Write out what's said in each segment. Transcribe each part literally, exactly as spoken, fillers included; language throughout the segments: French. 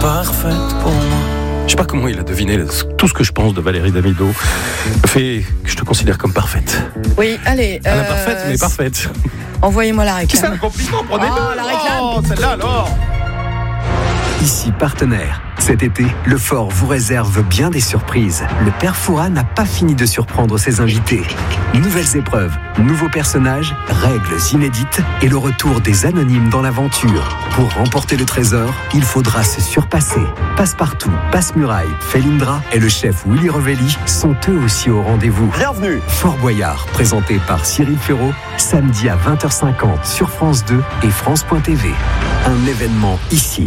parfaite pour moi. Je sais pas comment il a deviné tout ce que je pense de Valérie Damido. Fait que je te considère comme parfaite. Oui, allez. Ah, euh, parfaite, mais parfaite. Envoyez-moi la réclame. C'est un compliment, prenez-le. Oh, la réclame. Oh, celle-là alors. Ici partenaire. Cet été, le Fort vous réserve bien des surprises. Le Père Fouras n'a pas fini de surprendre ses invités. Nouvelles épreuves, nouveaux personnages, règles inédites et le retour des anonymes dans l'aventure. Pour remporter le trésor, il faudra se surpasser. Passepartout, Passe-Muraille, Felindra et le chef Willy Revelli sont eux aussi au rendez-vous. Bienvenue. Fort Boyard, présenté par Cyril Ferraud, samedi à vingt heures cinquante sur France deux et France point T V. Un événement ici.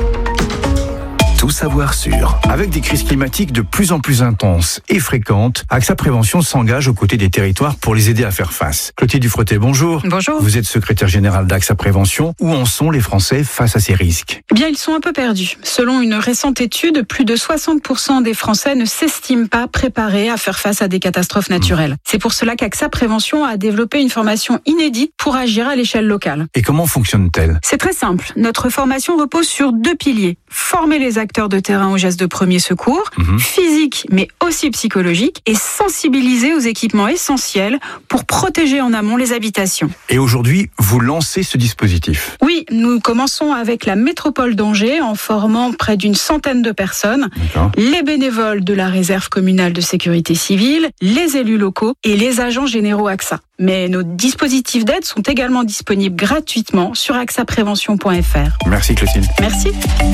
Tout savoir sur. Avec des crises climatiques de plus en plus intenses et fréquentes, AXA Prévention s'engage aux côtés des territoires pour les aider à faire face. Clotilde Dufretet, bonjour. Bonjour. Vous êtes secrétaire générale d'AXA Prévention. Où en sont les Français face à ces risques ? Eh bien, ils sont un peu perdus. Selon une récente étude, plus de soixante pour cent des Français ne s'estiment pas préparés à faire face à des catastrophes naturelles. Mmh. C'est pour cela qu'AXA Prévention a développé une formation inédite pour agir à l'échelle locale. Et comment fonctionne-t-elle ? C'est très simple. Notre formation repose sur deux piliers. Former les acteurs de terrain aux gestes de premier secours, mmh. physique mais aussi psychologique, et sensibiliser aux équipements essentiels pour protéger en amont les habitations. Et aujourd'hui, vous lancez ce dispositif ? Oui, nous commençons avec la métropole d'Angers en formant près d'une centaine de personnes, D'accord. les bénévoles de la réserve communale de sécurité civile, les élus locaux et les agents généraux AXA. Mais nos dispositifs d'aide sont également disponibles gratuitement sur axa prévention point f r. Merci Clotilde. Merci.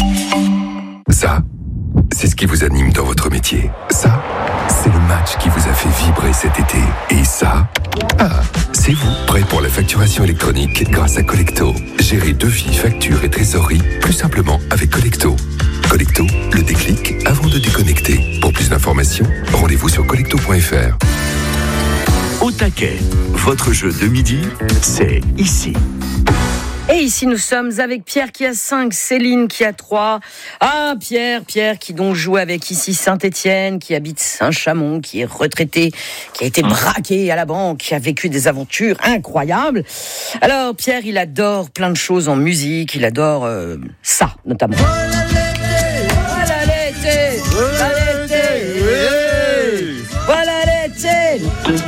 Ça, c'est ce qui vous anime dans votre métier. Ça, c'est le match qui vous a fait vibrer cet été. Et ça, ah, c'est vous, prêt pour la facturation électronique grâce à Collecto. Gérez devis, factures et trésorerie plus simplement avec Collecto. Collecto, le déclic avant de déconnecter. Pour plus d'informations, rendez-vous sur collecto point f r. Au taquet, votre jeu de midi, c'est ici. Et ici, nous sommes avec Pierre qui a cinq, Céline qui a trois. Ah, Pierre, Pierre qui donc joue avec ici Saint-Étienne, qui habite Saint-Chamond, qui est retraité, qui a été braqué à la banque, qui a vécu des aventures incroyables. Alors, Pierre, il adore plein de choses en musique, il adore euh, ça, notamment. Voilà l'été, voilà l'été, voilà l'été, voilà l'été.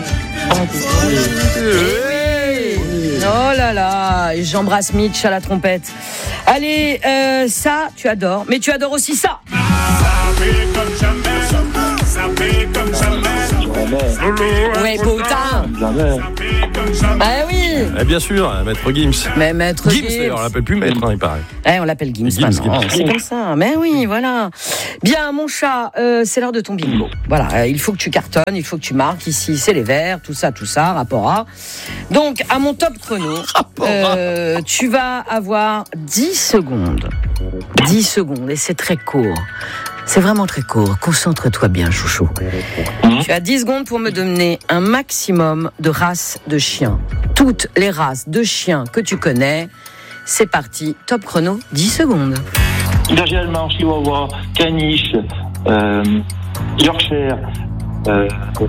Oh là là, et j'embrasse Mitch à la trompette. Allez, euh, ça, tu adores, mais tu adores aussi ça. Ça fait comme jamais, ça fait comme jamais. Ouais, putain. Ah oui. Eh bien sûr, Maître Gims. Mais Maître Gims. Gims, d'ailleurs, on l'appelle plus Maître, hein, il paraît. Eh, on l'appelle Gims, Gims maintenant. Gims. C'est comme ça. Mais oui, voilà. Bien, mon chat, euh, c'est l'heure de ton bingo. Voilà, euh, il faut que tu cartonnes, il faut que tu marques. Ici, c'est les verts, tout ça, tout ça, rapport à. Donc, à mon top chrono, euh, tu vas avoir dix secondes. dix secondes, et c'est très court. C'est vraiment très court. Concentre-toi bien, chouchou. Mmh. Tu as dix secondes pour me donner un maximum de races de chiens. Toutes les races de chiens que tu connais. C'est parti. Top chrono, dix secondes. Berger allemand, Chihuahua, Caniche, euh, Yorkshire, euh,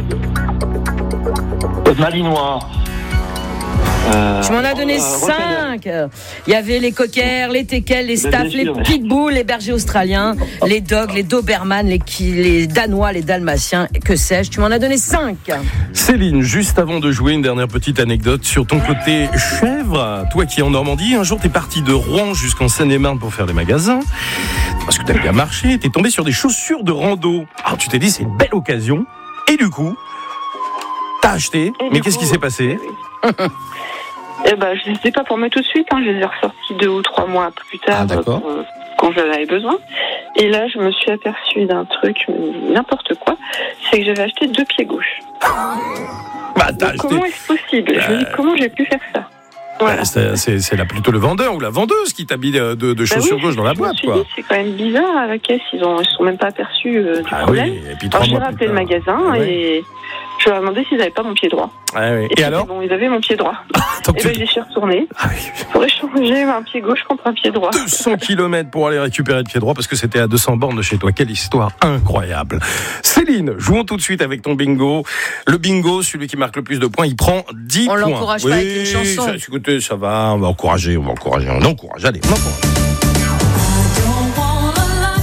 Malinois. Euh, tu m'en as donné cinq. Euh, Il y avait les cockers, les teckels, les staffs, les pitbulls, les bergers australiens, les dogs, les dobermans, les, les danois, les dalmatiens, que sais-je. Tu m'en as donné cinq. Céline, juste avant de jouer, une dernière petite anecdote sur ton côté chèvre. Toi qui es en Normandie, un jour t'es parti de Rouen jusqu'en Seine-et-Marne pour faire des magasins. Parce que t'as bien marché, t'es tombé sur des chaussures de rando. Alors tu t'es dit c'est une belle occasion. Et du coup, t'as acheté. Mais qu'est-ce qui s'est passé? Eh ben, je ne les ai pas pour moi tout de suite, hein. Je les ai ressortis deux ou trois mois plus tard, ah, pour, euh, quand j'en avais besoin. Et là, je me suis aperçue d'un truc, n'importe quoi, c'est que j'avais acheté deux pieds gauches. Bah, t'as acheté... Comment est-ce possible? euh... Je me dis, comment j'ai pu faire ça? Voilà. Bah, c'est, c'est, c'est là plutôt le vendeur ou la vendeuse qui t'a mis de, de, de chaussures bah oui, gauches dans la boîte, quoi. Dit, c'est quand même bizarre, à la caisse, ils ne se sont même pas aperçus euh, du ah problème. Oui, et puis alors j'ai rappelé le magasin ah, oui. et je leur ai demandé s'ils n'avaient pas mon pied droit. Ah, oui. Et, et alors bon, ils avaient mon pied droit. Et tu... ben j'y suis retournée ah, oui. pour échanger un pied gauche contre un pied droit. deux cents kilomètres pour aller récupérer le pied droit parce que c'était à deux cents bornes de chez toi. Quelle histoire incroyable. Céline, jouons tout de suite avec ton bingo. Le bingo, celui qui marque le plus de points, il prend dix on points. On l'encourage oui, pas avec une chanson. Ça, écoutez, ça va, on va encourager, on va encourager, on encourage. Allez, on encourage.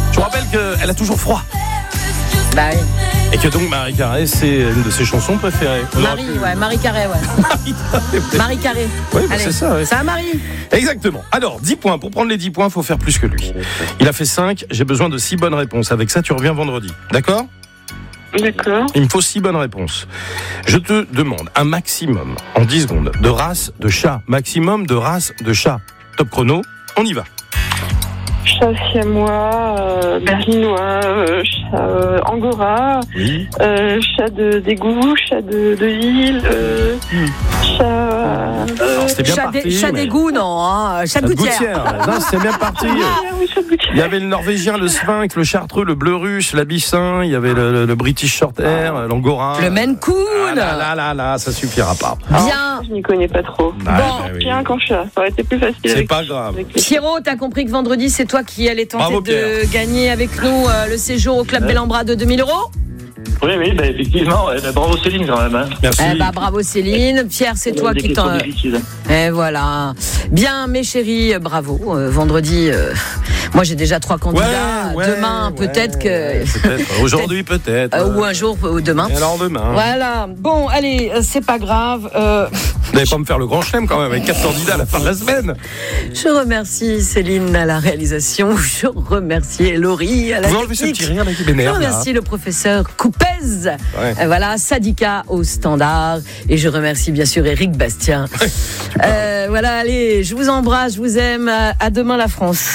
qu'elle a toujours froid. Bah oui. Et que donc Marie Carré, c'est une de ses chansons préférées. Marie, ouais, Marie Carré, ouais. Marie Carré. Oui, bah c'est ça. Ouais. C'est à Marie. Exactement. Alors, dix points. Pour prendre les dix points, il faut faire plus que lui. Il a fait cinq. J'ai besoin de six bonnes réponses. Avec ça, tu reviens vendredi. D'accord ? D'accord. Il me faut six bonnes réponses. Je te demande un maximum, en dix secondes, de race de chat. Maximum de race de chat. Top chrono, on y va. Chat siamois, euh, berlinois, euh, chat euh, angora, oui. euh, chat de d'égout, chat de, de ville, euh, mmh. chat... Euh, c'était bien chat parti. Des, chat mais... d'égout, non, hein, chat de gouttière. gouttière. Non, c'était bien parti. Il y avait le norvégien, le sphinx, le chartreux, le bleu russe, l'abyssin, il y avait le, le, le british short hair, l'angora. Le Maine Coon. Ah là là là là, ça suffira pas. Bien. Je n'y connais pas trop. Bah, bon, bah, oui. Bien qu'en chat, ça aurait été plus facile. C'est avec pas grave. Pierrot, t'as compris que vendredi, c'est toi qui allais tenter Bravo, de Pierre. gagner avec nous euh, le séjour au Club ouais. Bellambra de deux mille euros. Oui, oui, bah, effectivement. Ouais, bah, bravo Céline quand même. Hein. Merci. Eh bah, bravo Céline. Pierre, c'est toi qui t'en... Et voilà. Bien, mes chéris, bravo. Euh, vendredi, euh... moi j'ai déjà trois candidats. Ouais, ouais, demain, ouais, peut-être que... Ouais, peut-être. Aujourd'hui, peut-être. Euh, ou un jour, ou demain. Et alors demain. Voilà. Bon, allez, c'est pas grave. Euh... Vous n'allez pas me faire le grand chelem quand même, avec quatre candidats à la fin de la semaine. Je remercie Céline à la réalisation. Je remercie Laurie à la Vous enlevez ce petit rire là qui m'énerve. Je remercie le professeur Coupez. Ouais. Euh, voilà, Sadika au standard. Et je remercie bien sûr Éric Bastien. euh, voilà, allez, je vous embrasse, je vous aime. À, à demain la France.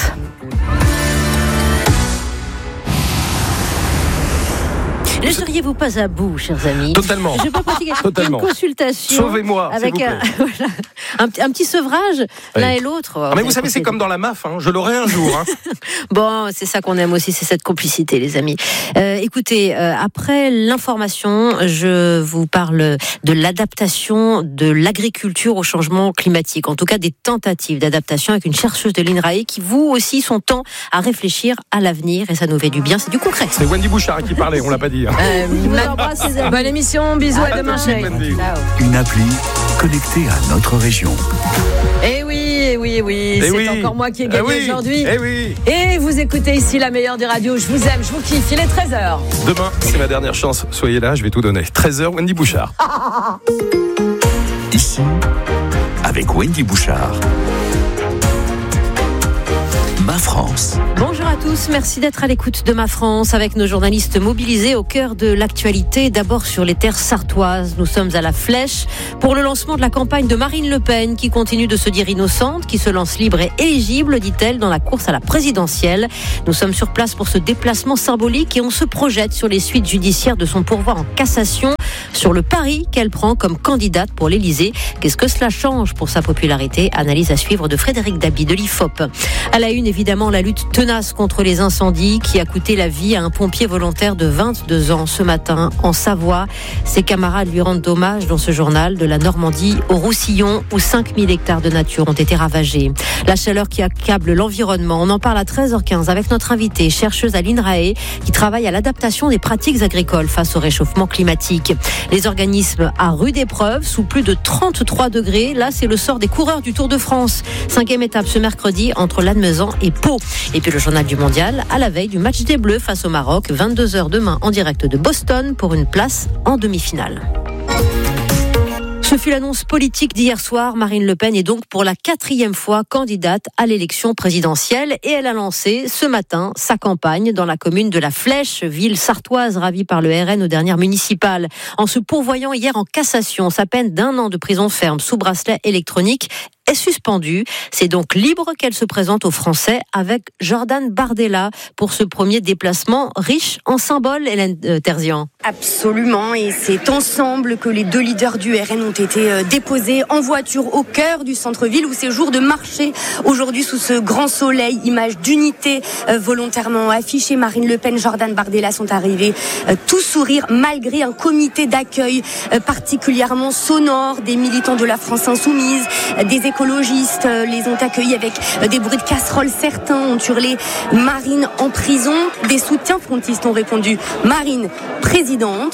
Ne seriez-vous pas à bout, chers amis? Totalement. Je peux pratiquer Totalement. une consultation. Sauvez-moi, avec s'il vous un, plaît. voilà, un, un petit sevrage, oui. L'un et l'autre. Ah, mais vous savez, c'est comme dans la M A F, hein. Je l'aurai un jour. Hein. Bon, c'est ça qu'on aime aussi, c'est cette complicité, les amis. Euh, écoutez, euh, après l'information, je vous parle de l'adaptation de l'agriculture au changement climatique. En tout cas, des tentatives d'adaptation avec une chercheuse de l'I N R A E qui, vous aussi, sont temps à réfléchir à l'avenir et ça nous fait du bien, c'est du concret. C'est Wendy Bouchard qui parlait, on l'a pas dit. Hein. Euh, ma... Bonne émission, bisous, à, à demain, chérie. Une appli connectée à notre région. Eh oui, eh oui, eh oui, eh c'est oui. encore moi qui ai gagné eh oui. aujourd'hui. Eh oui. Et vous écoutez ici la meilleure des radios. Je vous aime, je vous kiffe. Il est treize heures. Demain, c'est ma dernière chance. Soyez là, je vais tout donner. treize heures, Wendy Bouchard. Ici, avec Wendy Bouchard. Ma France. Bonjour à tous, merci d'être à l'écoute de Ma France avec nos journalistes mobilisés au cœur de l'actualité. D'abord sur les terres sartoises, nous sommes à la Flèche pour le lancement de la campagne de Marine Le Pen qui continue de se dire innocente, qui se lance libre et éligible, dit-elle, dans la course à la présidentielle. Nous sommes sur place pour ce déplacement symbolique et on se projette sur les suites judiciaires de son pourvoi en cassation, sur le pari qu'elle prend comme candidate pour l'Élysée. Qu'est-ce que cela change pour sa popularité? Analyse à suivre de Frédéric Dabi de l'I F O P. À la une, évidemment, la lutte tenace contre les incendies qui a coûté la vie à un pompier volontaire de vingt-deux ans ce matin en Savoie. Ses camarades lui rendent hommage dans ce journal de la Normandie au Roussillon où cinq mille hectares de nature ont été ravagés. La chaleur qui accable l'environnement, on en parle à treize heures quinze avec notre invitée, chercheuse à l'I N R A E qui travaille à l'adaptation des pratiques agricoles face au réchauffement climatique. Les organismes à rude épreuve sous plus de trente-trois degrés. Là, c'est le sort des coureurs du Tour de France. Cinquième étape ce mercredi entre Lannemezan et Pau. Et puis le journal du mondial à la veille du match des Bleus face au Maroc. vingt-deux heures demain en direct de Boston pour une place en demi-finale. Ce fut l'annonce politique d'hier soir. Marine Le Pen est donc pour la quatrième fois candidate à l'élection présidentielle et elle a lancé ce matin sa campagne dans la commune de La Flèche, ville sartoise ravie par le R N aux dernières municipales. En se pourvoyant hier en cassation, sa peine d'un an de prison ferme sous bracelet électronique est suspendue. C'est donc libre qu'elle se présente aux Français avec Jordan Bardella pour ce premier déplacement riche en symboles, Hélène Terzian. Absolument, et c'est ensemble que les deux leaders du R N ont été déposés en voiture au cœur du centre-ville où c'est jour de marché aujourd'hui sous ce grand soleil, image d'unité volontairement affichée. Marine Le Pen, Jordan Bardella sont arrivés tout sourire malgré un comité d'accueil particulièrement sonore, des militants de la France Insoumise, des écologistes les ont accueillis avec des bruits de casseroles. Certains ont hurlé « Marine en prison ». Des soutiens frontistes ont répondu « Marine présidente ».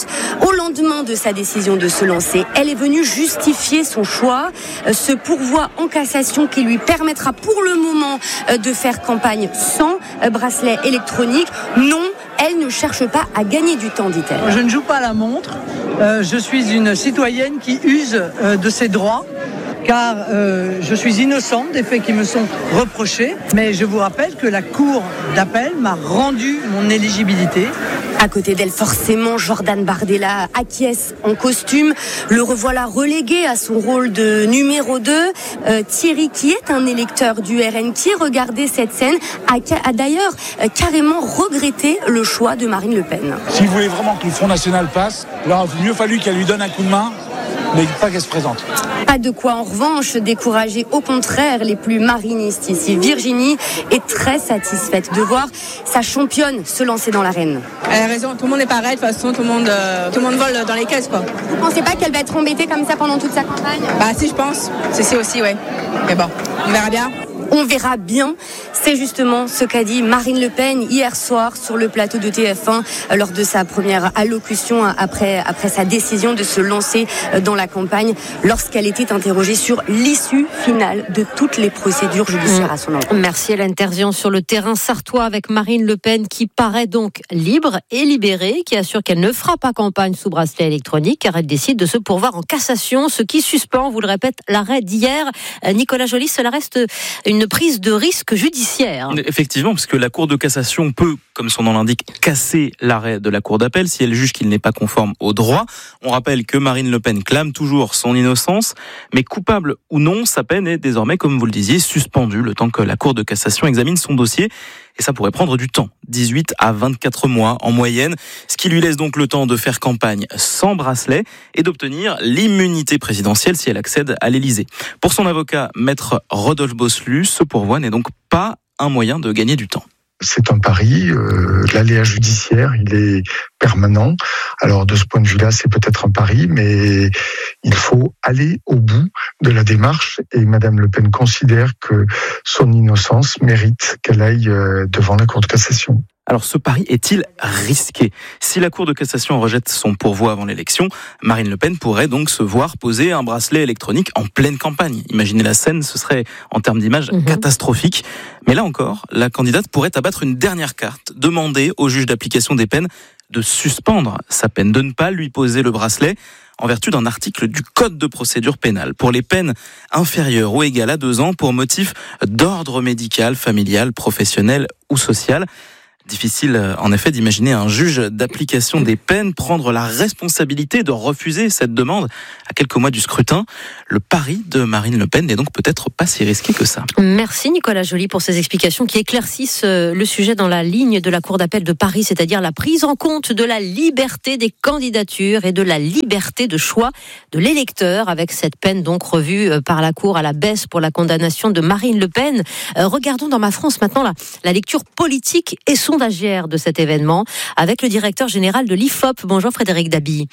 Au lendemain de sa décision de se lancer, elle est venue justifier son choix. Ce pourvoi en cassation qui lui permettra pour le moment de faire campagne sans bracelet électronique. Non, elle ne cherche pas à gagner du temps, dit-elle. Je ne joue pas à la montre. Euh, je suis une citoyenne qui use euh, de ses droits, car euh, je suis innocente des faits qui me sont reprochés. Mais je vous rappelle que la Cour d'appel m'a rendu mon éligibilité. À côté d'elle, forcément, Jordan Bardella acquiesce en costume. Le revoilà relégué à son rôle de numéro deux. Euh, Thierry, qui est un électeur du R N, qui regardait cette scène, a, a d'ailleurs euh, carrément regretté le choix de Marine Le Pen. S'il voulait vraiment que le Front National passe, il aurait mieux fallu qu'elle lui donne un coup de main, mais pas qu'elle se présente. Pas de quoi, en revanche, décourager au contraire les plus marinistes ici. Virginie est très satisfaite de voir sa championne se lancer dans l'arène. Elle a raison, tout le monde est pareil, de toute façon, tout le monde, euh, tout le monde vole dans les caisses, quoi. Vous pensez pas qu'elle va être embêtée comme ça pendant toute sa campagne ? Bah si, je pense. C'est si aussi, ouais. Mais bon, on verra bien. On verra bien. C'est justement ce qu'a dit Marine Le Pen hier soir sur le plateau de T F un lors de sa première allocution après, après sa décision de se lancer dans la campagne, lorsqu'elle était interrogée sur l'issue finale de toutes les procédures judiciaires à son endroit. Merci. Elle intervient sur le terrain sartois avec Marine Le Pen qui paraît donc libre et libérée, qui assure qu'elle ne fera pas campagne sous bracelet électronique car elle décide de se pourvoir en cassation, ce qui suspend, vous le répète, l'arrêt d'hier. Nicolas Joly, cela reste une prise de risque judiciaire. Effectivement, parce que la Cour de cassation peut, comme son nom l'indique, casser l'arrêt de la Cour d'appel si elle juge qu'il n'est pas conforme au droit. On rappelle que Marine Le Pen clame toujours son innocence, mais coupable ou non, sa peine est désormais, comme vous le disiez, suspendue le temps que la Cour de cassation examine son dossier. Et ça pourrait prendre du temps, dix-huit à vingt-quatre mois en moyenne, ce qui lui laisse donc le temps de faire campagne sans bracelet et d'obtenir l'immunité présidentielle si elle accède à l'Élysée. Pour son avocat, maître Rodolphe Bosselus, ce pourvoi n'est donc pas un moyen de gagner du temps. C'est un pari, euh, l'aléa judiciaire, il est permanent. Alors de ce point de vue-là, c'est peut-être un pari, mais il faut aller au bout de la démarche et Madame Le Pen considère que son innocence mérite qu'elle aille euh, devant la Cour de cassation. Alors ce pari est-il risqué ? Si la Cour de cassation rejette son pourvoi avant l'élection, Marine Le Pen pourrait donc se voir poser un bracelet électronique en pleine campagne. Imaginez la scène, ce serait en termes d'image mmh. catastrophique. Mais là encore, la candidate pourrait abattre une dernière carte, demander au juge d'application des peines de suspendre sa peine, de ne pas lui poser le bracelet en vertu d'un article du Code de procédure pénale pour les peines inférieures ou égales à deux ans pour motif d'ordre médical, familial, professionnel ou social. Difficile, en effet, d'imaginer un juge d'application des peines prendre la responsabilité de refuser cette demande à quelques mois du scrutin. Le pari de Marine Le Pen n'est donc peut-être pas si risqué que ça. Merci Nicolas Joly pour ces explications qui éclaircissent le sujet dans la ligne de la Cour d'appel de Paris, c'est-à-dire la prise en compte de la liberté des candidatures et de la liberté de choix de l'électeur, avec cette peine donc revue par la Cour à la baisse pour la condamnation de Marine Le Pen. Euh, regardons dans Ma France maintenant la, la lecture politique et son sondagière de cet événement avec le directeur général de l'I F O P. Bonjour Frédéric Dabi.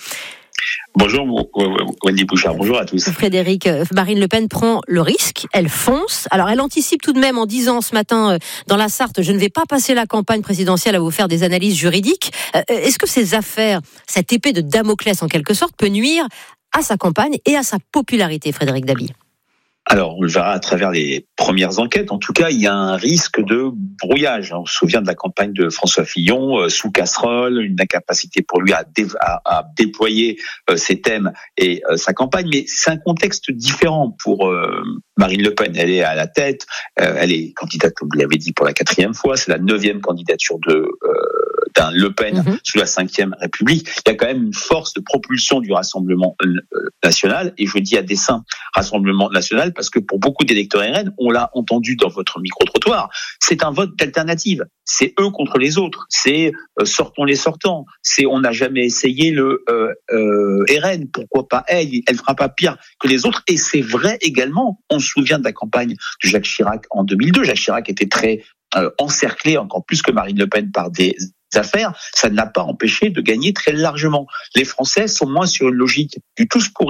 Bonjour Wendy Bouchard, bonjour à tous. Frédéric, Marine Le Pen prend le risque, elle fonce. Alors elle anticipe tout de même en disant ce matin dans la Sarthe, je ne vais pas passer la campagne présidentielle à vous faire des analyses juridiques. Est-ce que ces affaires, cette épée de Damoclès en quelque sorte, peut nuire à sa campagne et à sa popularité, Frédéric Dabi ? Alors, on le verra à travers les premières enquêtes. En tout cas, il y a un risque de brouillage. On se souvient de la campagne de François Fillon, euh, sous casserole, une incapacité pour lui à, dé- à, à déployer euh, ses thèmes et euh, sa campagne. Mais c'est un contexte différent pour euh, Marine Le Pen. Elle est à la tête, euh, elle est candidate, comme vous l'avez dit, pour la quatrième fois. C'est la neuvième candidature de euh, d'un Le Pen mmh. sous la cinquième République. Il y a quand même une force de propulsion du Rassemblement euh, national. Et je dis à dessein Rassemblement national, parce que pour beaucoup d'électeurs R N, on l'a entendu dans votre micro-trottoir, c'est un vote d'alternative. C'est eux contre les autres. C'est euh, sortons les sortants. C'est on n'a jamais essayé le euh, euh, R N. Pourquoi pas elle ? Elle fera pas pire que les autres. Et c'est vrai également. On se souvient de la campagne de Jacques Chirac en deux mille deux. Jacques Chirac était très euh, encerclé, encore plus que Marine Le Pen, par des affaires. Ça ne l'a pas empêché de gagner très largement. Les Français sont moins sur une logique du tous pourri que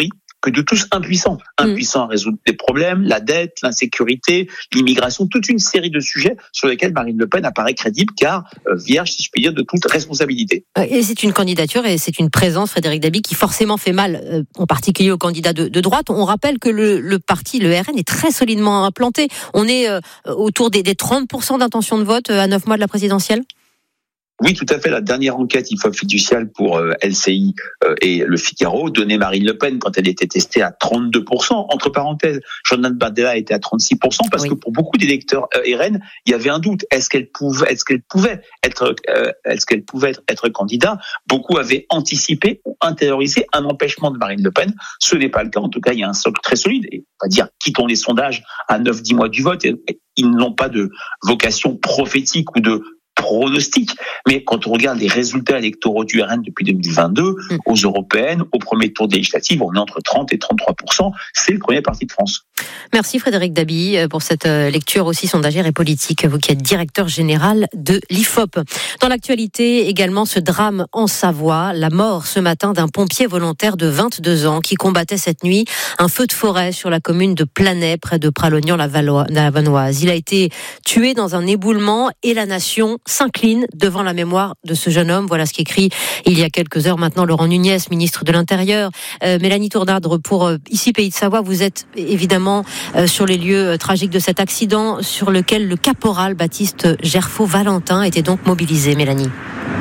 que de tous impuissants. Impuissants à résoudre les problèmes, la dette, l'insécurité, l'immigration, toute une série de sujets sur lesquels Marine Le Pen apparaît crédible, car euh, vierge, si je puis dire, de toute responsabilité. Et c'est une candidature et c'est une présence, Frédéric Dabi, qui forcément fait mal, euh, en particulier aux candidats de, de droite. On rappelle que le, le parti, le R N, est très solidement implanté. On est euh, autour des, des trente pour cent d'intention de vote euh, à neuf mois de la présidentielle. Oui, tout à fait. La dernière enquête I F O P fiduciale pour euh, L C I euh, et Le Figaro donnait Marine Le Pen quand elle était testée à trente-deux pour cent. Entre parenthèses, Jordan Bardella était à trente-six pour cent parce oui. que pour beaucoup d'électeurs euh, R N, il y avait un doute. Est-ce qu'elle pouvait, est-ce qu'elle pouvait être, euh, est-ce qu'elle pouvait être, être candidat? Beaucoup avaient anticipé ou intériorisé un empêchement de Marine Le Pen. Ce n'est pas le cas. En tout cas, il y a un socle très solide. Et on va dire, quittons les sondages à neuf dix mois du vote. Et, et, ils n'ont pas de vocation prophétique ou de pronostic, mais quand on regarde les résultats électoraux du R N depuis deux mille vingt-deux, mmh. aux européennes, au premier tour des législatives, on est entre trente et trente-trois pour cent. C'est le premier parti de France. Merci Frédéric Dabi pour cette lecture aussi sondagère et politique, vous qui êtes directeur général de l'I F O P. Dans l'actualité, également ce drame en Savoie, la mort ce matin d'un pompier volontaire de vingt-deux ans qui combattait cette nuit un feu de forêt sur la commune de Planay, près de Pralognan-la-Vanoise. Il a été tué dans un éboulement et la nation s'incline devant la mémoire de ce jeune homme. Voilà ce qu'écrit il y a quelques heures maintenant Laurent Nunez, ministre de l'Intérieur. Euh, Mélanie Tournadre, pour euh, ici Pays de Savoie, vous êtes évidemment euh, sur les lieux euh, tragiques de cet accident sur lequel le caporal Baptiste Gerfaud-Valentin était donc mobilisé. Mélanie.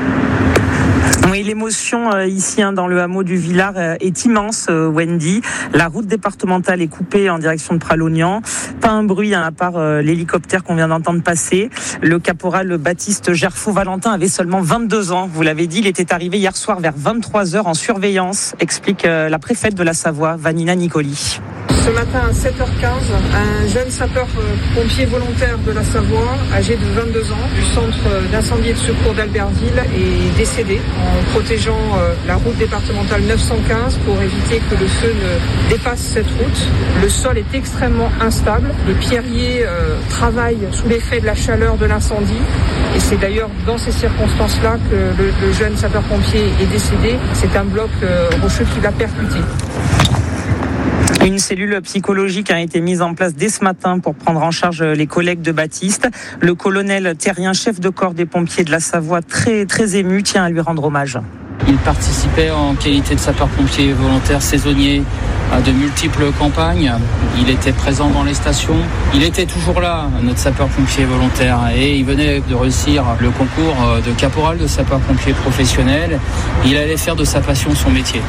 Oui, l'émotion euh, ici hein, dans le hameau du Villard euh, est immense, euh, Wendy. La route départementale est coupée en direction de Pralognan. Pas un bruit hein, à part euh, l'hélicoptère qu'on vient d'entendre passer. Le caporal Baptiste Gerfaud-Valentin avait seulement vingt-deux ans. Vous l'avez dit, il était arrivé hier soir vers vingt-trois heures en surveillance, explique euh, la préfète de la Savoie, Vanina Nicoli. Ce matin à sept heures quinze, un jeune sapeur-pompier volontaire de la Savoie, âgé de vingt-deux ans, du centre d'incendie et de secours d'Albertville, est décédé en protégeant la route départementale neuf cent quinze pour éviter que le feu ne dépasse cette route. Le sol est extrêmement instable. Les pierriers euh, travaillent sous l'effet de la chaleur de l'incendie. Et c'est d'ailleurs dans ces circonstances-là que le, le jeune sapeur-pompier est décédé. C'est un bloc euh, rocheux qui l'a percuté. Une cellule psychologique a été mise en place dès ce matin pour prendre en charge les collègues de Baptiste. Le colonel Terrien, chef de corps des pompiers de la Savoie, très, très ému, tient à lui rendre hommage. Il participait en qualité de sapeur-pompier volontaire saisonnier à de multiples campagnes. Il était présent dans les stations. Il était toujours là, notre sapeur-pompier volontaire. Et il venait de réussir le concours de caporal de sapeur-pompier professionnel. Il allait faire de sa passion son métier.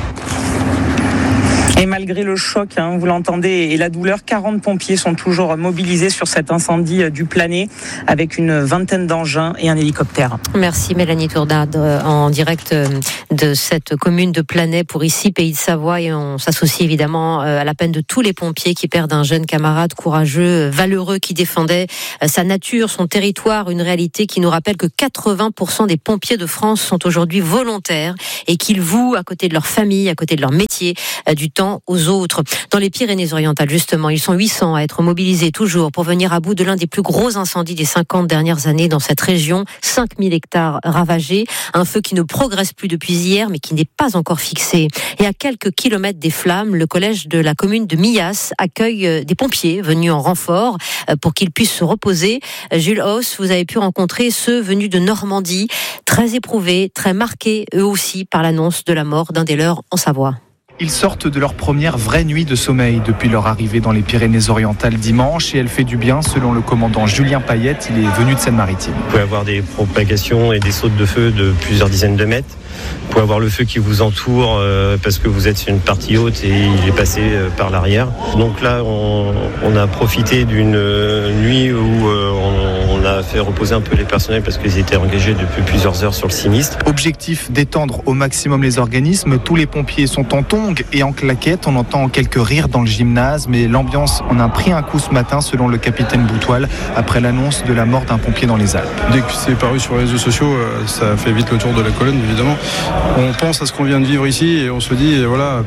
Et malgré le choc, hein, vous l'entendez, et la douleur, quarante pompiers sont toujours mobilisés sur cet incendie du Planay avec une vingtaine d'engins et un hélicoptère. Merci Mélanie Tournadre en direct de cette commune de Planay pour ici Pays de Savoie, et on s'associe évidemment à la peine de tous les pompiers qui perdent un jeune camarade courageux, valeureux, qui défendait sa nature, son territoire, une réalité qui nous rappelle que quatre-vingts pour cent des pompiers de France sont aujourd'hui volontaires et qu'ils vouent à côté de leur famille, à côté de leur métier, du temps aux autres. Dans les Pyrénées-Orientales, justement, ils sont huit cents à être mobilisés toujours pour venir à bout de l'un des plus gros incendies des cinquante dernières années dans cette région. cinq mille hectares ravagés, un feu qui ne progresse plus depuis hier, mais qui n'est pas encore fixé. Et à quelques kilomètres des flammes, le collège de la commune de Millas accueille des pompiers venus en renfort pour qu'ils puissent se reposer. Jules Hauss, vous avez pu rencontrer ceux venus de Normandie, très éprouvés, très marqués, eux aussi, par l'annonce de la mort d'un des leurs en Savoie. Ils sortent de leur première vraie nuit de sommeil depuis leur arrivée dans les Pyrénées-Orientales dimanche, et elle fait du bien selon le commandant Julien Payette. Il est venu de Seine-Maritime. Vous pouvez avoir des propagations et des sautes de feu de plusieurs dizaines de mètres. Vous pouvez avoir le feu qui vous entoure euh, parce que vous êtes sur une partie haute et il est passé euh, par l'arrière. Donc là, on, on a profité d'une euh, nuit où euh, on, on a fait reposer un peu les personnels parce qu'ils étaient engagés depuis plusieurs heures sur le sinistre. Objectif, d'étendre au maximum les organismes. Tous les pompiers sont en tongs et en claquettes. On entend quelques rires dans le gymnase, mais l'ambiance en a pris un coup ce matin selon le capitaine Boutoil après l'annonce de la mort d'un pompier dans les Alpes. Dès que c'est paru sur les réseaux sociaux, ça fait vite le tour de la colonne évidemment. On pense à ce qu'on vient de vivre ici et on se dit, voilà,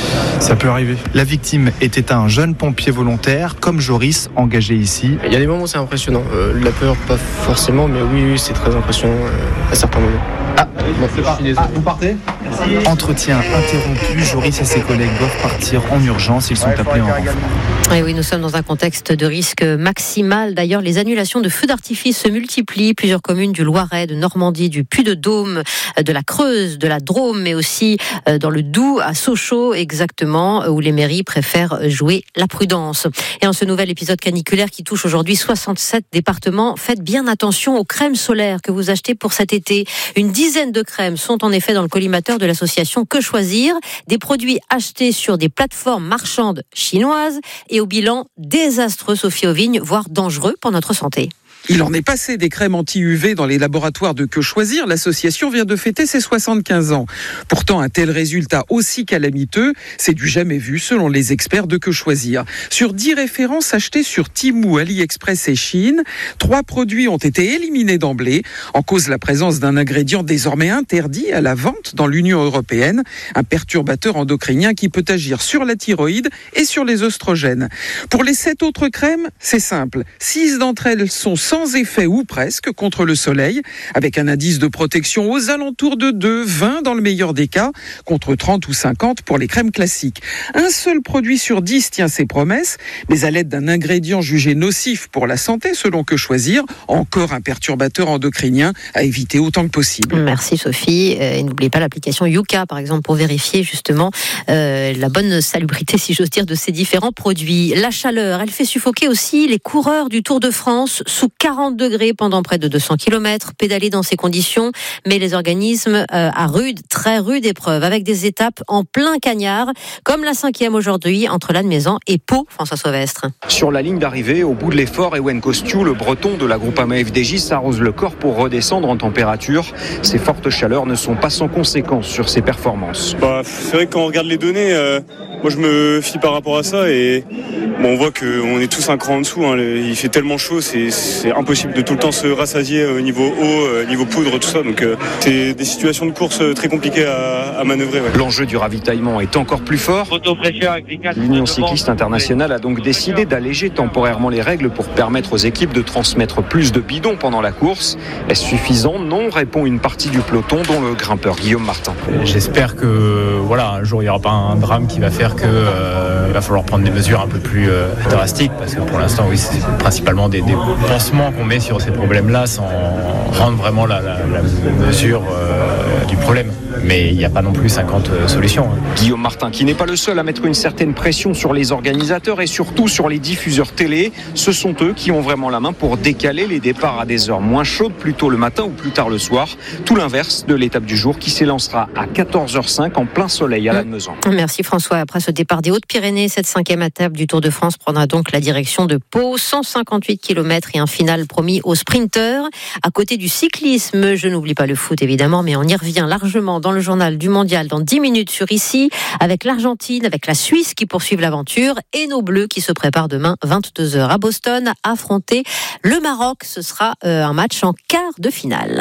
ça peut arriver. La victime était un jeune pompier volontaire, comme Joris, engagé ici. Il y a des moments où c'est impressionnant. Euh, la peur, pas forcément, mais oui, oui c'est très impressionnant euh, à certains moments. Ah, bon, c'est parti. Ah, vous partez ? Merci. Entretien interrompu, Joris Brice et ses collègues doivent partir en urgence. Ils sont appelés en renfort. Et oui, nous sommes dans un contexte de risque maximal. D'ailleurs, les annulations de feux d'artifice se multiplient. Plusieurs communes du Loiret, de Normandie, du Puy-de-Dôme, de la Creuse, de la Drôme, mais aussi dans le Doubs, à Sochaux exactement, où les mairies préfèrent jouer la prudence. Et en ce nouvel épisode caniculaire qui touche aujourd'hui soixante-sept départements, faites bien attention aux crèmes solaires que vous achetez pour cet été. Une dizaine de crèmes sont en effet dans le collimateur de l'association Que Choisir. Des produits achetés sur des plateformes marchandes chinoises et au bilan désastreux, Sophie Auvigne, voire dangereux pour notre santé. Il en est passé des crèmes anti-U V dans les laboratoires de Que Choisir. L'association vient de fêter ses soixante-quinze ans. Pourtant, un tel résultat aussi calamiteux, c'est du jamais vu selon les experts de Que Choisir. Sur dix références achetées sur Temu, AliExpress et Chine, trois produits ont été éliminés d'emblée. En cause la présence d'un ingrédient désormais interdit à la vente dans l'Union européenne, un perturbateur endocrinien qui peut agir sur la thyroïde et sur les œstrogènes. Pour les sept autres crèmes, c'est simple. Six d'entre elles sont sans effet ou presque contre le soleil, avec un indice de protection aux alentours de deux, vingt dans le meilleur des cas, contre trente ou cinquante pour les crèmes classiques. Un seul produit sur dix tient ses promesses, mais à l'aide d'un ingrédient jugé nocif pour la santé, selon Que Choisir, encore un perturbateur endocrinien à éviter autant que possible. Merci Sophie. Et n'oubliez pas l'application Yuka, par exemple, pour vérifier justement euh, la bonne salubrité, si j'ose dire, de ces différents produits. La chaleur, elle fait suffoquer aussi les coureurs du Tour de France sous quarante degrés pendant près de deux cents kilomètres, pédaler dans ces conditions, mais les organismes euh, à rude, très rude épreuve, avec des étapes en plein cagnard, comme la cinquième aujourd'hui entre Lannemezan et Pau, François Sauvestre. Sur la ligne d'arrivée, au bout de l'effort, Ewen Kostiou, le breton de la Groupama F D J, s'arrose le corps pour redescendre en température. Ces fortes chaleurs ne sont pas sans conséquences sur ses performances. Bah, c'est vrai que quand on regarde les données, euh, moi je me fie par rapport à ça et bon, on voit qu'on est tous un cran en dessous. Hein. Il fait tellement chaud, c'est, c'est impossible de tout le temps se rassasier au niveau eau, niveau poudre, tout ça. Donc euh, c'est des situations de course très compliquées à, à manœuvrer. Ouais. L'enjeu du ravitaillement est encore plus fort. L'Union cycliste internationale a donc décidé d'alléger temporairement les règles pour permettre aux équipes de transmettre plus de bidons pendant la course. Est-ce suffisant ? Non, répond une partie du peloton, dont le grimpeur Guillaume Martin. J'espère que voilà, un jour il n'y aura pas un drame qui va faire que euh, il va falloir prendre des mesures un peu plus euh, drastiques, parce que pour l'instant, oui, c'est principalement des, des pansements qu'on met sur ces problèmes-là sans rendre vraiment la, la, la mesure euh, du problème. Mais il n'y a pas non plus cinquante solutions. Hein. Guillaume Martin, qui n'est pas le seul à mettre une certaine pression sur les organisateurs et surtout sur les diffuseurs télé, ce sont eux qui ont vraiment la main pour décaler les départs à des heures moins chaudes, plus tôt le matin ou plus tard le soir. Tout l'inverse de l'étape du jour qui s'élancera à quatorze heures cinq en plein soleil à Lannemezan. Merci François. Après ce départ des Hautes-Pyrénées, cette cinquième étape du Tour de France prendra donc la direction de Pau, cent cinquante-huit kilomètres et un final promis aux sprinteurs. À côté du cyclisme, je n'oublie pas le foot évidemment, mais on y revient largement dans le journal du mondial dans dix minutes sur Ici, avec l'Argentine, avec la Suisse qui poursuivent l'aventure et nos Bleus qui se préparent demain vingt-deux heures à Boston à affronter le Maroc. Ce sera euh, un match en quart de finale.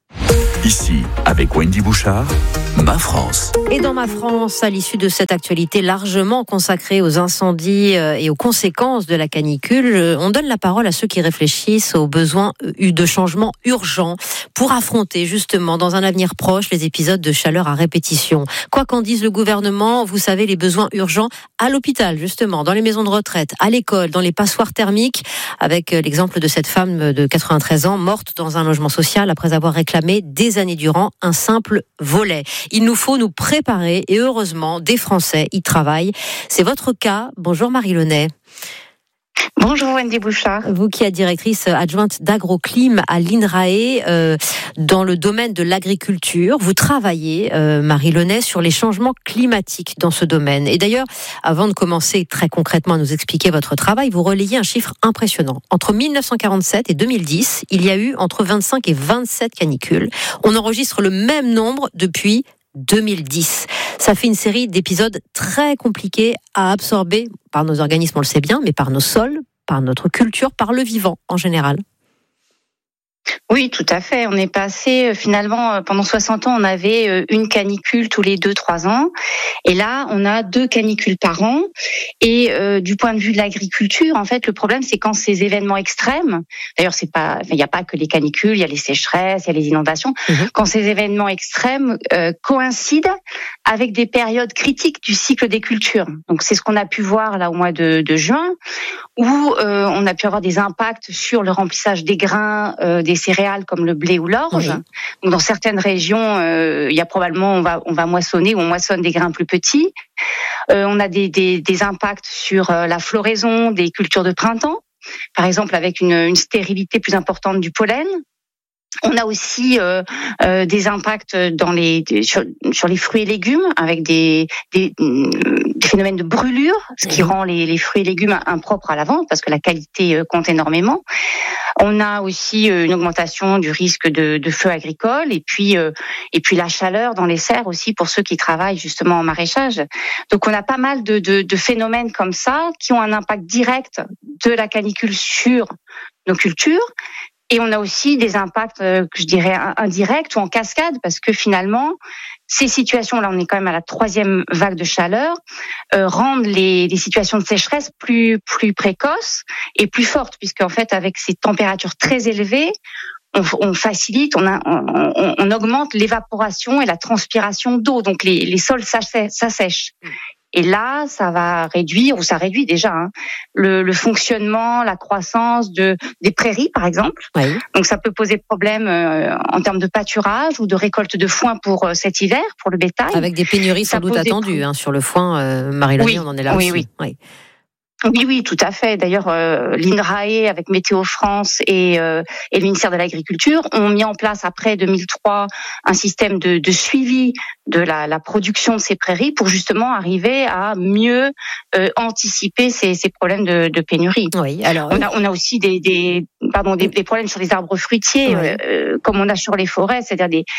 Ici, avec Wendy Bouchard, Ma France. Et dans Ma France, à l'issue de cette actualité largement consacrée aux incendies et aux conséquences de la canicule, on donne la parole à ceux qui réfléchissent aux besoins de changements urgents pour affronter justement dans un avenir proche les épisodes de chaleur à répétition. Quoi qu'en dise le gouvernement, vous savez, les besoins urgents à l'hôpital justement, dans les maisons de retraite, à l'école, dans les passoires thermiques, avec l'exemple de cette femme de quatre-vingt-treize ans morte dans un logement social après avoir réclamé des années durant un simple volet. Il nous faut nous préparer et heureusement, des Français y travaillent. C'est votre cas. Bonjour Marie Launay. Bonjour Wendy Bouchard. Vous qui êtes directrice adjointe d'Agroclim à l'INRAE euh, dans le domaine de l'agriculture. Vous travaillez, euh, Marie Launay, sur les changements climatiques dans ce domaine. Et d'ailleurs, avant de commencer très concrètement à nous expliquer votre travail, vous relayez un chiffre impressionnant. Entre mille neuf cent quarante-sept et deux mille dix, il y a eu entre vingt-cinq et vingt-sept canicules. On enregistre le même nombre depuis deux mille dix. Ça fait une série d'épisodes très compliqués à absorber par nos organismes, on le sait bien, mais par nos sols, par notre culture, par le vivant en général. Oui, tout à fait. On est passé, finalement, pendant soixante ans, on avait une canicule tous les deux trois ans. Et là, on a deux canicules par an. Et euh, du point de vue de l'agriculture, en fait, le problème, c'est quand ces événements extrêmes, d'ailleurs, c'est pas, il n'y a pas que les canicules, il y a les sécheresses, il y a les inondations. Mmh. Quand ces événements extrêmes euh, coïncident avec des périodes critiques du cycle des cultures. Donc c'est ce qu'on a pu voir là au mois de, de juin, où euh, on a pu avoir des impacts sur le remplissage des grains, euh, des céréales comme le blé ou l'orge. Oui. Donc dans certaines régions, euh, il y a probablement on va on va moissonner ou on moissonne des grains plus petits. Euh, on a des, des, des impacts sur euh, la floraison des cultures de printemps, par exemple avec une, une stérilité plus importante du pollen. On a aussi euh, euh, des impacts dans les sur, sur les fruits et légumes avec des, des, des phénomènes de brûlure, ce qui rend les, les fruits et légumes impropres à la vente parce que la qualité compte énormément. On a aussi une augmentation du risque de, de feux agricoles et puis euh, et puis la chaleur dans les serres aussi pour ceux qui travaillent justement en maraîchage. Donc on a pas mal de, de, de phénomènes comme ça qui ont un impact direct de la canicule sur nos cultures. Et on a aussi des impacts, euh, que je dirais, indirects ou en cascade, parce que finalement, ces situations, là on est quand même à la troisième vague de chaleur, euh, rendent les, les situations de sécheresse plus, plus précoces et plus fortes, puisque en fait, avec ces températures très élevées, on, on facilite, on, a, on, on augmente l'évaporation et la transpiration d'eau, donc les, les sols s'assèchent. Et là, ça va réduire, ou ça réduit déjà, hein, le, le fonctionnement, la croissance de des prairies, par exemple. Oui. Donc, ça peut poser problème euh, en termes de pâturage ou de récolte de foin pour euh, cet hiver, pour le bétail. Avec des pénuries sans doute attendues hein, sur le foin, euh, Marie-Launay, oui. on en est là oui, aussi. Oui, oui. Oui, oui, tout à fait. D'ailleurs, euh, l'INRAE avec Météo France et, euh, et le ministère de l'Agriculture ont mis en place après deux mille trois un système de, de suivi de la, la production de ces prairies pour justement arriver à mieux euh, anticiper ces, ces problèmes de, de pénurie. Oui, alors on a, on a aussi des, des pardon des, des problèmes sur les arbres fruitiers, oui. euh, comme on a sur les forêts, c'est-à-dire des,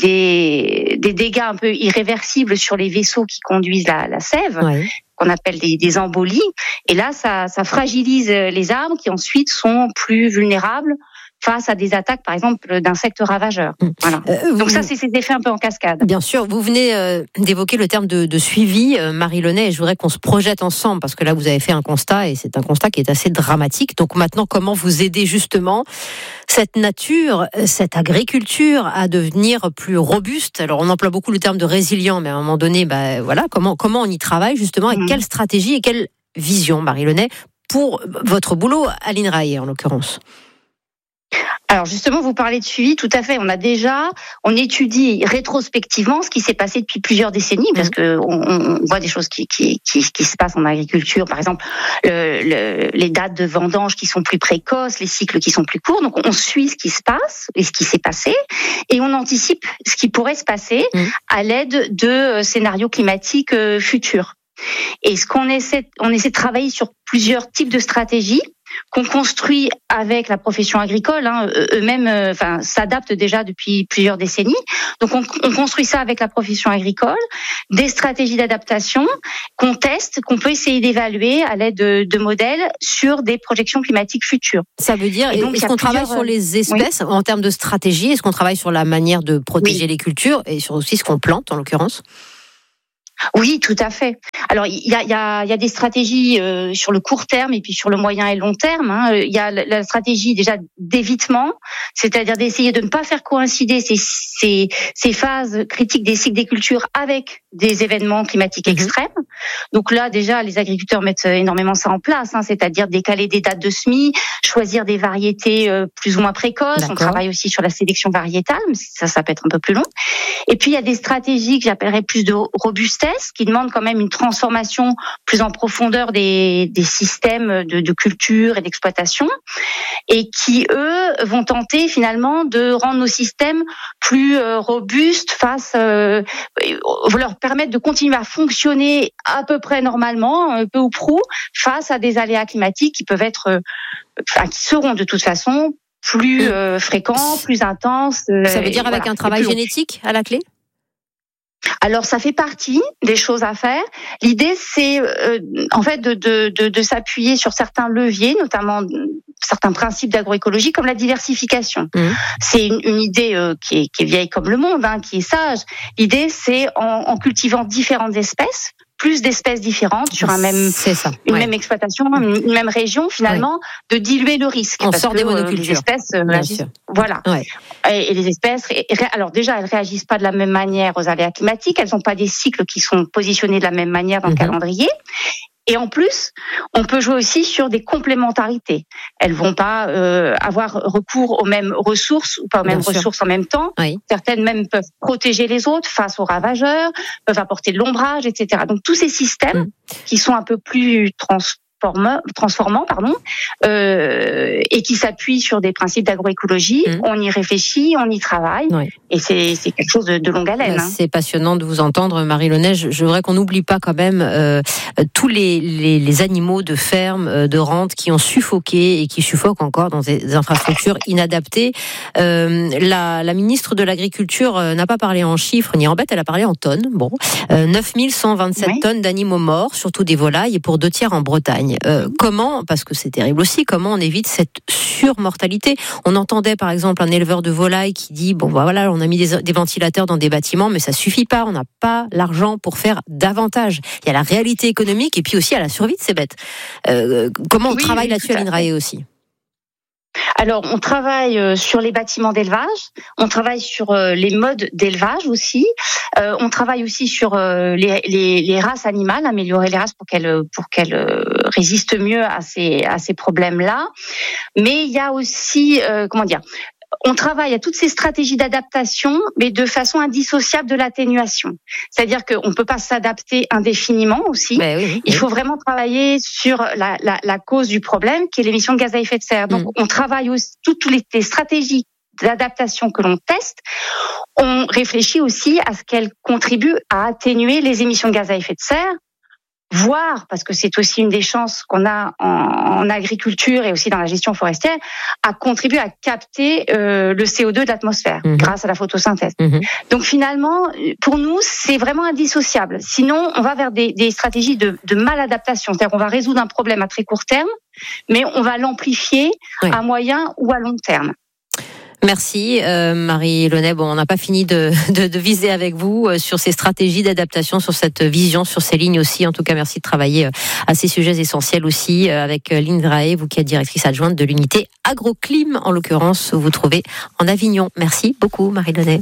des des dégâts un peu irréversibles sur les vaisseaux qui conduisent la, la sève. Oui. Qu'on appelle des, des embolies. Et là, ça, ça fragilise les arbres qui ensuite sont plus vulnérables face à des attaques, par exemple, d'insectes ravageurs. Voilà. Euh, vous, Donc ça, c'est ces effets un peu en cascade. Bien sûr. Vous venez euh, d'évoquer le terme de, de suivi, euh, Marie-Launay, et je voudrais qu'on se projette ensemble, parce que là, vous avez fait un constat, et c'est un constat qui est assez dramatique. Donc maintenant, comment vous aider justement cette nature, cette agriculture à devenir plus robuste? Alors, on emploie beaucoup le terme de résilient, mais à un moment donné, bah, voilà, comment, comment on y travaille justement, et mmh. quelle stratégie et quelle vision, Marie-Launay, pour votre boulot à l'INRAE, en l'occurrence? Alors justement, vous parlez de suivi, tout à fait. On a déjà, on étudie rétrospectivement ce qui s'est passé depuis plusieurs décennies, parce que on, on voit des choses qui, qui, qui, qui se passent en agriculture. Par exemple, le, le, les dates de vendange qui sont plus précoces, les cycles qui sont plus courts. Donc on suit ce qui se passe et ce qui s'est passé, et on anticipe ce qui pourrait se passer mmh. à l'aide de scénarios climatiques futurs. Et ce qu'on essaie, on essaie de travailler sur plusieurs types de stratégies qu'on construit avec la profession agricole, hein, eux-mêmes, euh, enfin, s'adaptent déjà depuis plusieurs décennies. Donc, on, on construit ça avec la profession agricole, des stratégies d'adaptation qu'on teste, qu'on peut essayer d'évaluer à l'aide de, de modèles sur des projections climatiques futures. Ça veut dire, donc, est-ce qu'on travaille sur les espèces oui. en termes de stratégie? Est-ce qu'on travaille sur la manière de protéger oui. les cultures et sur aussi ce qu'on plante, en l'occurrence? Oui, tout à fait. Alors, il y a, il y a, il y a des stratégies euh, sur le court terme et puis sur le moyen et long terme. Hein. Il y a la, la stratégie déjà d'évitement, c'est-à-dire d'essayer de ne pas faire coïncider ces, ces, ces phases critiques des cycles des cultures avec des événements climatiques mmh. extrêmes. Donc là, déjà, les agriculteurs mettent énormément ça en place, hein, c'est-à-dire décaler des dates de semis, choisir des variétés euh, plus ou moins précoces. D'accord. On travaille aussi sur la sélection variétale, mais ça, ça peut être un peu plus long. Et puis, il y a des stratégies que j'appellerais plus de robustesse, qui demandent quand même une transformation plus en profondeur des, des systèmes de, de culture et d'exploitation, et qui, eux, vont tenter finalement de rendre nos systèmes plus euh, robustes face, euh, leur permettre de continuer à fonctionner à peu près normalement, un peu ou prou, face à des aléas climatiques qui peuvent être, euh, enfin, qui seront de toute façon plus euh, fréquents, plus intenses. Euh, Ça veut dire avec voilà, un travail génétique à la clé? Alors, ça fait partie des choses à faire. L'idée, c'est euh, en fait de, de, de, de s'appuyer sur certains leviers, notamment certains principes d'agroécologie, comme la diversification. Mmh. C'est une, une idée euh, qui, est, qui est vieille comme le monde, hein, qui est sage. L'idée, c'est en, en cultivant différentes espèces, plus d'espèces différentes sur un même, ça, une ouais. même exploitation, une même région, finalement, ouais. de diluer le risque. On parce sort que, des monocultures. Les espèces réagissent. Voilà. Ouais. Et, et les espèces, alors déjà, elles réagissent pas de la même manière aux aléas climatiques. Elles n'ont pas des cycles qui sont positionnés de la même manière dans mmh. le calendrier. Et en plus, on peut jouer aussi sur des complémentarités. Elles vont pas euh, avoir recours aux mêmes ressources ou pas aux mêmes Bien ressources sûr. En même temps. Oui. Certaines même peuvent protéger les autres face aux ravageurs, peuvent apporter de l'ombrage, et cetera. Donc tous ces systèmes mmh. qui sont un peu plus trans transformants, pardon, euh, et qui s'appuient sur des principes d'agroécologie. Mmh. On y réfléchit, on y travaille, oui. et c'est, c'est quelque chose de, de longue haleine. Hein. C'est passionnant de vous entendre, Marie Launay. Je, je voudrais qu'on n'oublie pas quand même euh, tous les, les, les animaux de ferme, de rente qui ont suffoqué et qui suffoquent encore dans des infrastructures inadaptées. Euh, la, la ministre de l'Agriculture euh, n'a pas parlé en chiffres ni en bêtes, elle a parlé en tonnes. Bon, euh, neuf mille cent vingt-sept oui. tonnes d'animaux morts, surtout des volailles, et pour deux tiers en Bretagne. Euh, comment, parce que c'est terrible aussi, comment on évite cette surmortalité? On entendait par exemple un éleveur de volailles qui dit bon bah voilà, on a mis des, des ventilateurs dans des bâtiments, mais ça suffit pas, on n'a pas l'argent pour faire davantage. Il y a la réalité économique et puis aussi à la survie de ces bêtes. Euh, comment on oui, travaille oui, là-dessus à l'INRAE aussi? Alors, on travaille sur les bâtiments d'élevage, on travaille sur les modes d'élevage aussi, euh, on travaille aussi sur les, les, les races animales, améliorer les races pour qu'elles pour qu'elles résistent mieux à ces à ces problèmes-là. Mais il y a aussi, euh, comment dire, on travaille à toutes ces stratégies d'adaptation, mais de façon indissociable de l'atténuation. C'est-à-dire qu'on ne peut pas s'adapter indéfiniment aussi. Ben oui, oui. Il faut vraiment travailler sur la, la, la cause du problème, qui est l'émission de gaz à effet de serre. Donc, mmh. on travaille aussi toutes les, les stratégies d'adaptation que l'on teste. On réfléchit aussi à ce qu'elles contribuent à atténuer les émissions de gaz à effet de serre, voire, parce que c'est aussi une des chances qu'on a en, en agriculture et aussi dans la gestion forestière, à contribuer à capter euh, le C O deux de l'atmosphère mmh. grâce à la photosynthèse. Mmh. Donc finalement, pour nous, c'est vraiment indissociable. Sinon, on va vers des, des stratégies de, de maladaptation. C'est-à-dire qu'on va résoudre un problème à très court terme, mais on va l'amplifier oui. à moyen ou à long terme. Merci euh, Marie Launay. Bon, on n'a pas fini de, de, de viser avec vous euh, sur ces stratégies d'adaptation, sur cette vision, sur ces lignes aussi. En tout cas, merci de travailler euh, à ces sujets essentiels aussi euh, avec euh, l'INRAE, vous qui êtes directrice adjointe de l'unité Agroclim, en l'occurrence, vous vous trouvez en Avignon. Merci beaucoup Marie Launay.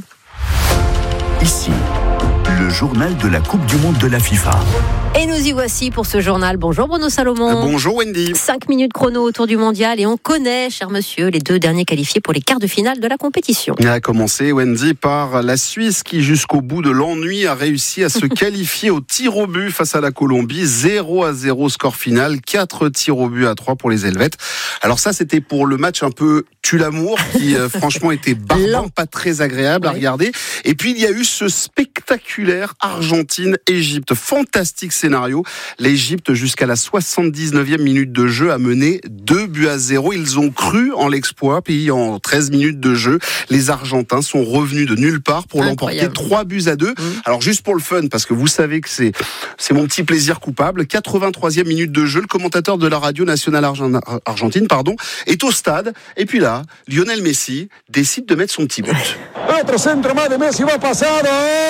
Ici, le journal de la Coupe du Monde de la FIFA. Et nous y voici pour ce journal. Bonjour Bruno Salomon. Bonjour Wendy. Cinq minutes chrono autour du mondial et on connaît, cher monsieur, les deux derniers qualifiés pour les quarts de finale de la compétition. On a commencé, Wendy, par la Suisse qui, jusqu'au bout de l'ennui, a réussi à se qualifier au tir au but face à la Colombie. zéro à zéro score final, quatre tirs au but à trois pour les Helvètes. Alors ça, c'était pour le match un peu tue-l'amour qui, euh, franchement, était barbant, pas très agréable ouais. à regarder. Et puis, il y a eu ce spectaculaire Argentine-Égypte. Fantastique scénario. L'Égypte, jusqu'à la soixante-dix-neuvième minute de jeu, a mené deux buts à zéro. Ils ont cru en l'exploit, puis en treize minutes de jeu, les Argentins sont revenus de nulle part pour l'emporter trois buts à deux. Mmh. Alors, juste pour le fun, parce que vous savez que c'est, c'est mon petit plaisir coupable, quatre-vingt-troisième minute de jeu, le commentateur de la radio nationale Argent- argentine pardon, est au stade, et puis là, Lionel Messi décide de mettre son petit but. Otro centro más de Messi va pasado.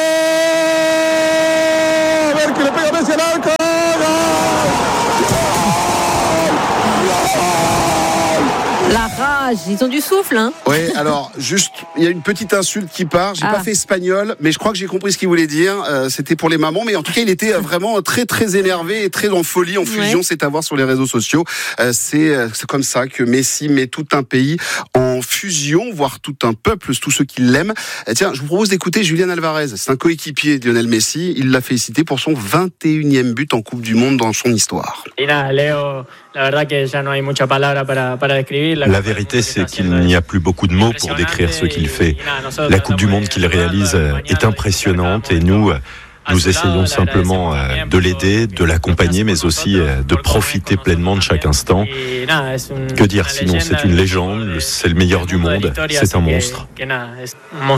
A ver que le pega Messi al arco. La rage, ils ont du souffle, hein. Oui, alors, juste, il y a une petite insulte qui part. J'ai ah. pas fait espagnol, mais je crois que j'ai compris ce qu'il voulait dire. Euh, c'était pour les mamans, mais en tout cas, il était vraiment très, très énervé et très en folie, en fusion. Ouais. C'est à voir sur les réseaux sociaux. Euh, c'est, c'est comme ça que Messi met tout un pays en fusion, voire tout un peuple, tous ceux qui l'aiment. Euh, tiens, je vous propose d'écouter Julian Alvarez. C'est un coéquipier de Lionel Messi. Il l'a félicité pour son vingt et unième but en Coupe du Monde dans son histoire. La vérité, c'est qu'il n'y a plus beaucoup de mots pour décrire ce qu'il fait. La Coupe du Monde qu'il réalise est impressionnante et nous, nous essayons simplement de l'aider, de l'accompagner, mais aussi de profiter pleinement de chaque instant. Que dire sinon, c'est une légende, c'est le meilleur du monde, c'est un monstre.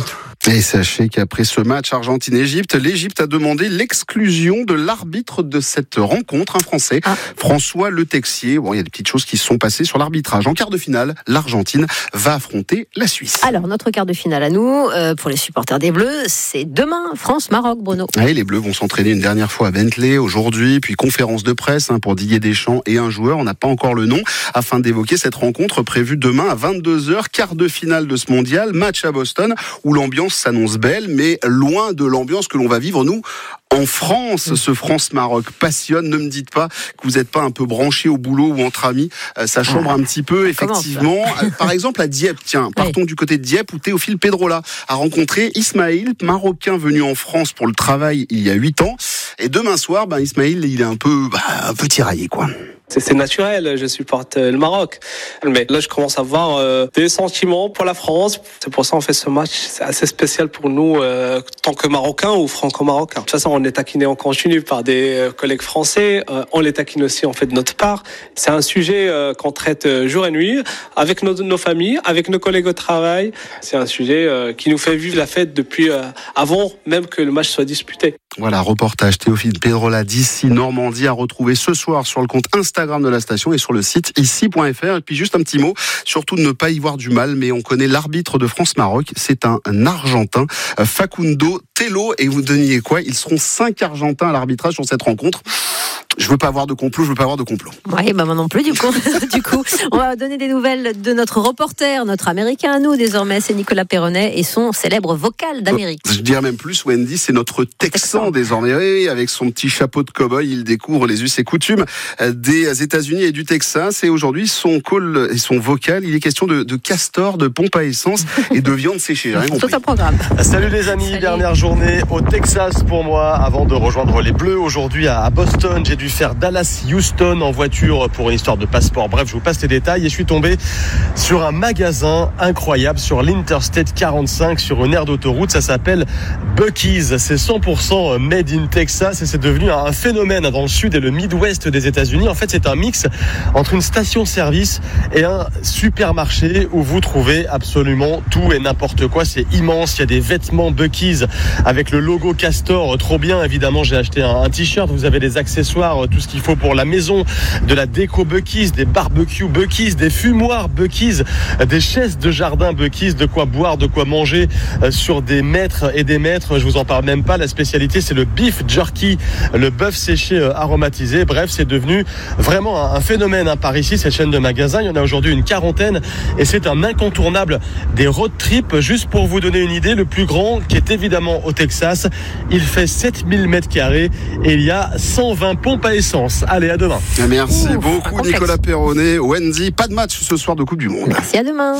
Et sachez qu'après ce match Argentine-Égypte, l'Égypte a demandé l'exclusion de l'arbitre de cette rencontre, un Français, ah. François Le Texier. Bon, il y a des petites choses qui se sont passées sur l'arbitrage. En quart de finale, l'Argentine va affronter la Suisse. Alors, notre quart de finale à nous, euh, pour les supporters des Bleus, c'est demain, France-Maroc, Bruno. Oui, les Bleus vont s'entraîner une dernière fois à Bentley aujourd'hui, puis conférence de presse hein, pour Didier Deschamps et un joueur, on n'a pas encore le nom, afin d'évoquer cette rencontre prévue demain à vingt-deux heures, quart de finale de ce mondial, match à Boston, où l'ambiance s'annonce belle, mais loin de l'ambiance que l'on va vivre, nous, en France. Ce France-Maroc passionne. Ne me dites pas que vous n'êtes pas un peu branché au boulot ou entre amis. Euh, ça chambre un petit peu, effectivement. Euh, par exemple, à Dieppe, tiens, partons oui. du côté de Dieppe, où Théophile Pedrola a rencontré Ismaïl, marocain venu en France pour le travail il y a huit ans. Et demain soir, ben, Ismaïl, il est un peu, bah, un peu tiraillé, quoi. C'est naturel, je supporte le Maroc. Mais là, je commence à avoir euh, des sentiments pour la France. C'est pour ça qu'on fait ce match. C'est assez spécial pour nous, euh, tant que Marocains ou franco-marocains. De toute façon, on est taquiné en continu par des euh, collègues français. Euh, on les taquine aussi, on fait de notre part. C'est un sujet euh, qu'on traite jour et nuit, avec nos, nos familles, avec nos collègues au travail. C'est un sujet euh, qui nous fait vivre la fête depuis euh, avant même que le match soit disputé. Voilà, reportage Théophile Pedrola d'ici Normandie à retrouver ce soir sur le compte Instagram de la station et sur le site ici point f r. Et puis juste un petit mot, surtout de ne pas y voir du mal, mais on connaît l'arbitre de France-Maroc, c'est un, un Argentin, Facundo Tello, et vous deviniez quoi, ils seront cinq Argentins à l'arbitrage sur cette rencontre. Je veux pas avoir de complot, je veux pas avoir de complot. Oui, bah moi non plus, du coup. du coup, on va donner des nouvelles de notre reporter, notre Américain à nous, désormais, c'est Nicolas Perronnet et son célèbre vocal d'Amérique. Je dirais même plus, Wendy, c'est notre Texan, Texan. désormais. Oui, avec son petit chapeau de cow-boy, il découvre les us et coutumes des États-Unis et du Texas. Et aujourd'hui, son call et son vocal, il est question de, de castor, de pompe à essence et de viande séchée. Rien Tout un programme. Salut les amis, Salut. Dernière journée au Texas pour moi avant de rejoindre les Bleus aujourd'hui à Boston. J'ai dû faire Dallas-Houston en voiture pour une histoire de passeport. Bref, je vous passe les détails et je suis tombé sur un magasin incroyable sur l'Interstate quarante-cinq, sur une aire d'autoroute. Ça s'appelle Buc-ee's. C'est cent pour cent made in Texas et c'est devenu un phénomène dans le sud et le Midwest des États-Unis. En fait, c'est un mix entre une station-service et un supermarché où vous trouvez absolument tout et n'importe quoi. C'est immense. Il y a des vêtements Buc-ee's avec le logo Castor. Trop bien, évidemment. J'ai acheté un, un t-shirt. Vous avez des accessoires, tout ce qu'il faut pour la maison, de la déco Buc-ee's, des barbecues Buc-ee's, des fumoirs Buc-ee's, des chaises de jardin Buc-ee's, de quoi boire, de quoi manger sur des mètres et des mètres. Je vous en parle même pas. La spécialité, c'est le beef jerky, le bœuf séché aromatisé. Bref, c'est devenu vraiment un phénomène hein, par ici, cette chaîne de magasins. Il y en a aujourd'hui une quarantaine et c'est un incontournable des road trips. Juste pour vous donner une idée, le plus grand, qui est évidemment au Texas, il fait sept mille mètres carrés et il y a cent vingt pompes à essence. Allez, à demain. Merci Ouf, beaucoup Nicolas Perronnet. Wendy, pas de match ce soir de Coupe du Monde. Merci, à demain.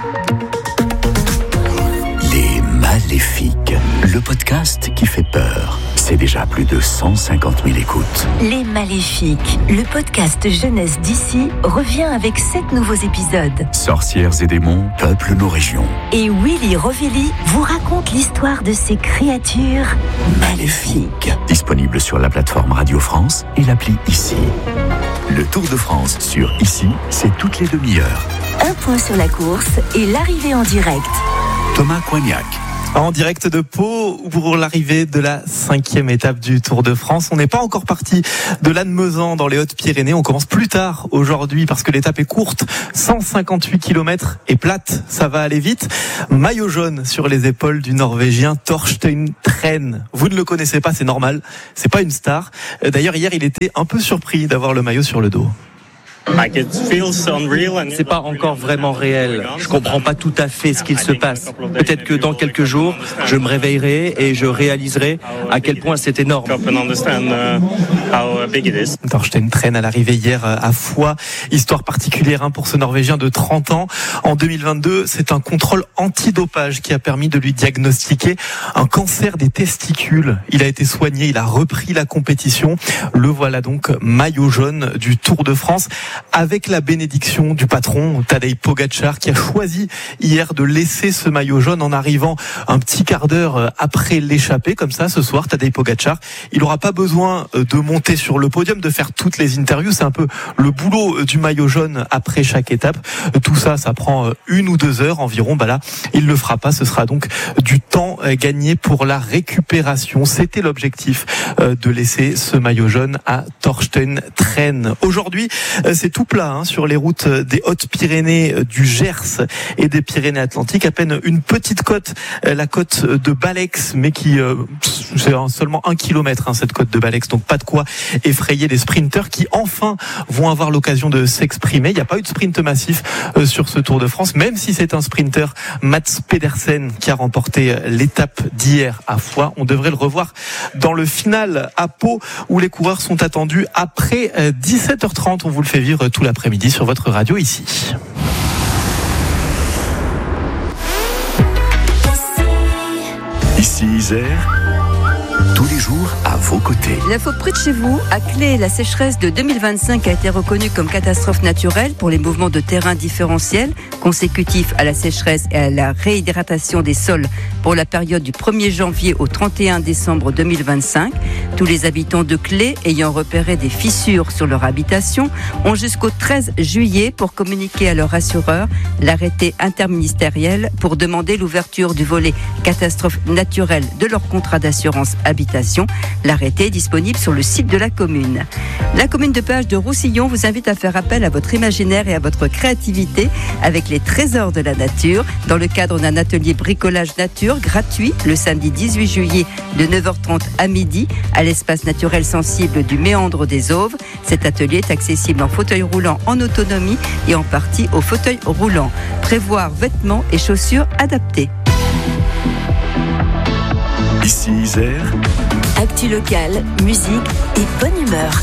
Les Maléfiques, le podcast qui fait peur. C'est déjà plus de cent cinquante mille écoutes. Les Maléfiques, le podcast jeunesse d'ici, revient avec sept nouveaux épisodes. Sorcières et démons peuplent nos régions. Et Willy Rovelli vous raconte l'histoire de ces créatures maléfiques. Disponible sur la plateforme Radio France et l'appli Ici. Le Tour de France sur Ici, c'est toutes les demi-heures. Un point sur la course et l'arrivée en direct. Thomas Coignac. En direct de Pau pour l'arrivée de la cinquième étape du Tour de France. On n'est pas encore parti de Lannemezan dans les Hautes-Pyrénées. On commence plus tard aujourd'hui parce que l'étape est courte. cent cinquante-huit kilomètres et plate. Ça va aller vite. Maillot jaune sur les épaules du Norvégien Torstein Tren. Vous ne le connaissez pas, c'est normal. C'est pas une star. D'ailleurs, hier, il était un peu surpris d'avoir le maillot sur le dos. C'est pas encore vraiment réel. Je comprends pas tout à fait ce qu'il se passe. Peut-être que dans quelques jours, je me réveillerai et je réaliserai à quel point c'est énorme. Torstein Tren à l'arrivée hier à Foix. Histoire particulière hein, pour ce Norvégien de trente ans. En deux mille vingt-deux, c'est un contrôle antidopage qui a permis de lui diagnostiquer un cancer des testicules. Il a été soigné, il a repris la compétition. Le voilà donc maillot jaune du Tour de France. avec la bénédiction du patron Tadej Pogačar, qui a choisi hier de laisser ce maillot jaune en arrivant un petit quart d'heure après l'échappée. Comme ça, ce soir, Tadej Pogačar, il n'aura pas besoin de monter sur le podium, de faire toutes les interviews. C'est un peu le boulot du maillot jaune après chaque étape. Tout ça, ça prend une ou deux heures environ. Bah là, il le fera pas. Ce sera donc du temps gagné pour la récupération. C'était l'objectif de laisser ce maillot jaune à Thorsten Tren. Aujourd'hui, c'est tout plat hein, sur les routes des Hautes-Pyrénées, du Gers et des Pyrénées-Atlantiques. À peine une petite côte, la côte de Balex, mais qui c'est seulement un kilomètre hein, cette côte de Balex. Donc pas de quoi effrayer les sprinteurs qui enfin vont avoir l'occasion de s'exprimer. Il n'y a pas eu de sprint massif euh, sur ce Tour de France, même si c'est un sprinter, Mats Pedersen, qui a remporté l'étape d'hier à Foix. On devrait le revoir dans le final à Pau, où les coureurs sont attendus après euh, dix-sept heures trente. On vous le fait vivre tout l'après-midi sur votre radio ici. Ici Isère, tous les jours à vos côtés. L'info près de chez vous, à Clé, la sécheresse de deux mille vingt-cinq a été reconnue comme catastrophe naturelle pour les mouvements de terrain différentiels consécutifs à la sécheresse et à la réhydratation des sols pour la période du premier janvier au trente et un décembre deux mille vingt-cinq. Tous les habitants de Clé ayant repéré des fissures sur leur habitation ont jusqu'au treize juillet pour communiquer à leur assureur l'arrêté interministériel pour demander l'ouverture du volet catastrophe naturelle de leur contrat d'assurance habitation. L'arrêté est disponible sur le site de la commune. La commune de Péage de Roussillon vous invite à faire appel à votre imaginaire et à votre créativité avec les trésors de la nature dans le cadre d'un atelier bricolage nature gratuit le samedi dix-huit juillet de neuf heures trente à midi à l'espace naturel sensible du Méandre des Auves. Cet atelier est accessible en fauteuil roulant en autonomie et en partie au fauteuil roulant. Prévoir vêtements et chaussures adaptés. Ici Isère. Actu locale, musique et bonne humeur.